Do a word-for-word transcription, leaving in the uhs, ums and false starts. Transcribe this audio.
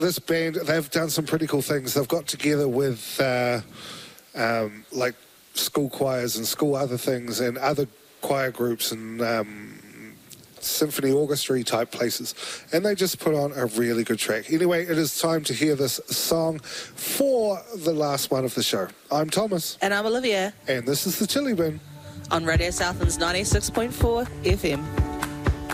This band, they've done some pretty cool things. They've got together with uh, um, like school choirs and school other things and other choir groups and um, symphony orchestra type places, and they just put on a really good track. Anyway, it is time to hear this song for the last one of the show. I'm Thomas. And I'm Olivia. And this is the Chili Bin on Radio Southland's ninety-six point four F M.